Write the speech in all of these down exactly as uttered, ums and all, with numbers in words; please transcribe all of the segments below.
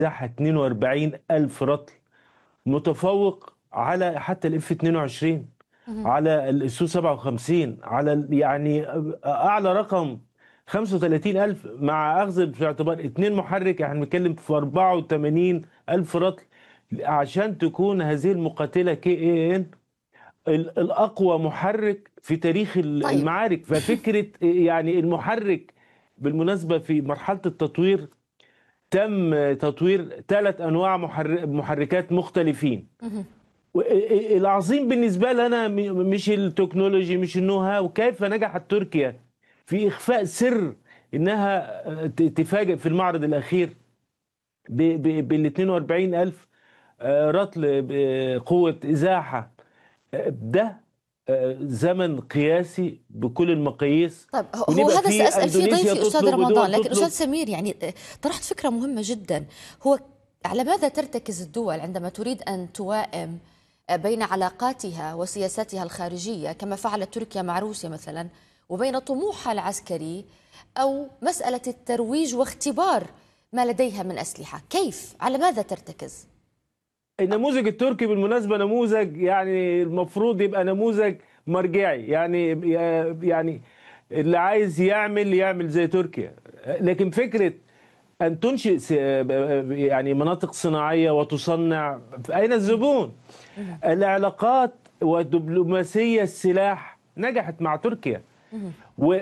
مساحة اتنين وأربعين ألف رطل، متفوق على حتى الاف اتنين وعشرين، اهم. على السو سبعة وخمسين، على ال- يعني اعلى رقم خمسة وتلاتين ألف، مع اخذ في الاعتبار اتنين محرك، احنا بنتكلم في أربعة وتمانين ألف رطل. عشان تكون هذه المقاتلة كي اي ان الاقوى محرك في تاريخ طيب. المعارك. ففكرة يعني المحرك، بالمناسبة في مرحلة التطوير تم تطوير ثلاث انواع محر- محركات مختلفين. اهم. و- العظيم بالنسبه لي انا م- مش التكنولوجي، مش النو هاو، كيف نجحت تركيا في اخفاء سر انها ت- تفاجئ في المعرض الاخير بال اتنين وأربعين ألف آه، رطل بقوه ازاحه. آه، ده آه، زمن قياسي بكل المقاييس. طيب، ه هو ونبقى هذا في سأسأل فيه اندونيسيا ضيفي أستاذ تطلب رمضان، ودول لكن أستاذ تطلب. سمير يعني آآ طرحت فكرة مهمة جدًا. هو على ماذا ترتكز الدول عندما تريد أن توائم آآ بين علاقاتها وسياستها الخارجية كما فعلت تركيا مع روسيا مثلًا، وبين طموحها العسكري أو مسألة الترويج واختبار ما لديها من أسلحة؟ كيف؟ على ماذا ترتكز؟ النموذج التركي بالمناسبة نموذج يعني المفروض يبقى نموذج مرجعي، يعني يعني اللي عايز يعمل يعمل زي تركيا. لكن فكرة أن تنشئ س- يعني مناطق صناعية وتصنع، أين الزبون؟ اهم. العلاقات ودبلوماسية السلاح نجحت مع تركيا. اهم.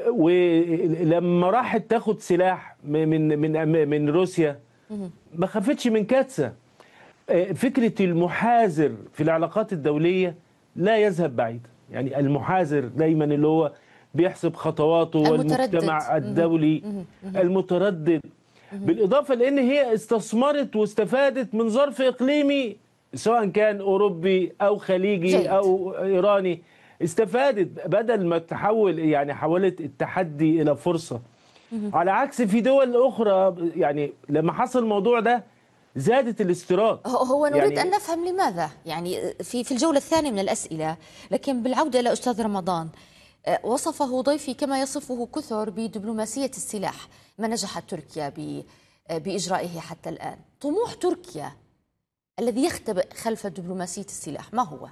ولما راحت تاخد سلاح من من من روسيا اهم. ما خافتش من كارثة. فكرة المحاذر في العلاقات الدولية لا يذهب بعيد. يعني المحاذر دايما اللي هو بيحسب خطواته، المتردد. والمجتمع اهم. الدولي اهم. اهم. المتردد. اهم. بالإضافة لأن هي استثمرت واستفادت من ظرف إقليمي، سواء كان أوروبي أو خليجي جيد. أو إيراني. استفادت بدل ما تحول، يعني حولت التحدي إلى فرصة. اهم. على عكس في دول أخرى، يعني لما حصل الموضوع ده زادت الاستيراد. هو هو نريد أن يعني نفهم لماذا، يعني في في الجولة الثانية من الأسئلة. لكن بالعودة إلى أستاذ رمضان، آه، وصفه ضيفي كما يصفه كثر بدبلوماسية السلاح، ما نجحت تركيا ب- آه، بإجرائه حتى الآن. طموح تركيا الذي يختبئ خلف دبلوماسية السلاح ما هو؟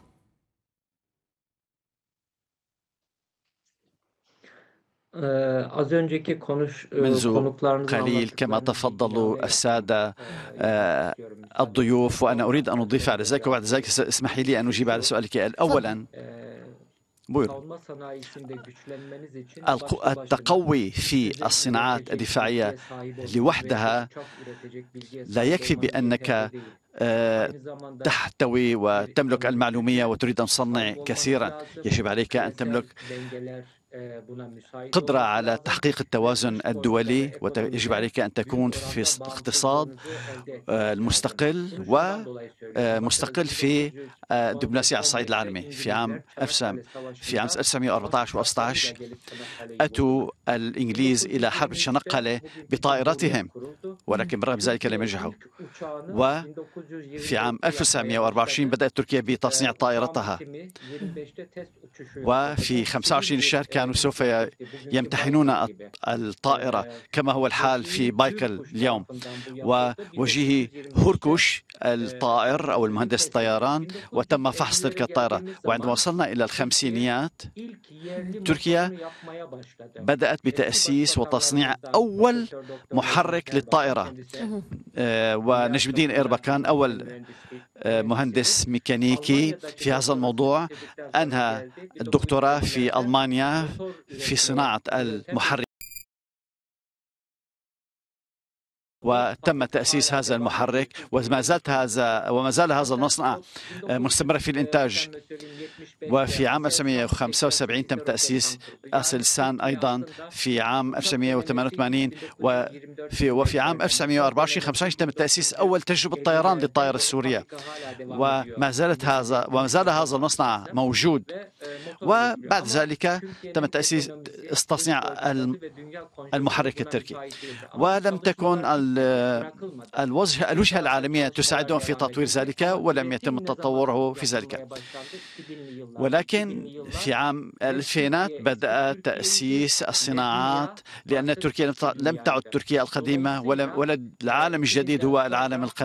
Eee, az önceki konuş eee, منذ konuklarınızın قليل كما anlattıklarını bir تفضلوا ilave السادة eee, yapmak آه، istiyorum müsaadenizle. الضيوف، وأنا أريد أن Eee, أضيف على ذلك، وبعد ذلك اسمحي لي أن أجيب على سؤالك. تفضل. أولا، eee, buyurun. savunma sanayisinde güçlenmeniz için الق- başlı başına التقوي في füze الصناعات üretecek الدفاعية bilgiye sahip olmanız ve لوحدها uçak üretecek bilgiye لا sahip يكفي olmanız بأنك yeterli değil. آه، Aynı zamanda تحتوي bir وتملك ekonomik المعلومية güce وتريد أن تصنع sahip olmanız كثيرا. lazım. يجب عليك أن Küresel تملك dengeler eee, buna müsait قدرة olması على lazım تحقيق ve التوازن dış politikada, الدولي، ويجب ekonomide عليك أن تكون büyük في oranda اقتصاد bağımsızlığınızı elde etmeniz آه، lazım. المستقل Bunu şundan dolayı söylüyorum. ومستقل Bakınız في آه، الدبلوماسية على الصعيد bin dokuz yüz on beşte العالمي. في عام İngilizler في عام Çanakkale ألف وتسعمئة وأربعة عشر Savaşı'nda و19 Çanakkale'yi de gelip Çanakkale'yi أتوا vurdular. الإنجليز إلى حرب bin dokuz yüz yirmi üçte الشنقلة bugünkü İstanbul'da بطائرتهم، kuruldu. ولكن بالرغم من ذلك لم Türkiye ينجحوا. ilk uçağını وفي bin dokuz yüz عام yirmi dörtte yapmaya ألف وتسعمئة وأربعة وعشرين başladı. بدأت تركيا بتصنيع Ee, uçağın طائرتها، bitimi yirmi beşte test uçuşu وفي yapıldı. خمسة وعشرين Sivil bir الشهر كانوا e, سوف uçak gitti. Bugünkü يمتحنون Baykar gibi. الطائرة Ee, كما هو الحال في Vejihi بايكل Hürkuş اليوم. tarafından bu yapıldı. ووجيه bin dokuz yüz yirmi beşte هوركوش e, الطائر أو uçuşu المهندس test edildi. الطيران، وتم فحص تلك bin dokuz yüz ellilere الطائرة. geldiğimiz وعندما zaman وصلنا إلى Türkiye الخمسينيات ilk yerli تركيا motorunu yapmaya başladı. بدأت Eski بتأسيس وتصنيع başbakanlarımızdan أول Profesör Doktor محرك Necip Erbakan للطائرة. kendisi اهم. آه، dünya ونجم الدين çapında إربكان makine أول mühendislik آه، mühendisidir. مهندس ميكانيكي Almanya'daki في هذا doktorasını الموضوع. bitirdikten sonra أنهى geldi. الدكتوراه في bin dokuz yüz ellilerde ألمانيا motor في üretmeye صناعة üreten المحرك، bu وتم fabrika تأسيس hala هذا devam ediyor. المحرك، وما Türkiye'de زالت هذا وما زال هذا Fakat المصنع o آه، مستمر في bin dokuz yüz الإنتاج. efendim söyleyeyim yetmiş beşte وفي عام Aselsan tekrar ألف وتسعمئة وخمسة وسبعين تم bilgisayar تأسيس operasyon kurdu. Yani أسلسان Türkiye أيضا aslında في عام uçak denemesi ألف وتسعمئة وثمانية وثمانين. bin dokuz yüz yirmi dört وفي وفي عام yirmi beşlerde ألف وتسعمئة وأربعة وعشرين motor خمسة وعشرين تم üretimi تأسيس dört أول تجربة طيران ellilerde للطائرة o السورية. fabrika hala devam ediyor. وما زالت هذا وما زال هذا المصنع موجود. Ve e, motor üretiliyor. وبعد Ama ذلك تم Türkiye'nin تأسيس ekonomisi, dış تصنيع politikası ve dünya koşulları المحرك buna التركي. müsait değildi. Ama bu ولم تكن çalışmalar ال- bırakılmadı. الوجه الوجهة Hala العالمية çalışmalar تساعدهم في devam تطوير edildi. ذلك، Ama ولم يتم üretim ne zaman تطوره في ذلك. yapılmaya başlandı? iki binli yıllarda. ولكن iki binli yıllar في عام ve الألفينات Türkiye eski بدأ Türkiye'ydi تأسيس ve الصناعات، dünya لأن artık تركيا لم eski لم تعد dünyaydı. تركيا القديمة، ولم Dolayısıyla ولد العالم e, الجديد şimdiden هو العالم sonra القديم.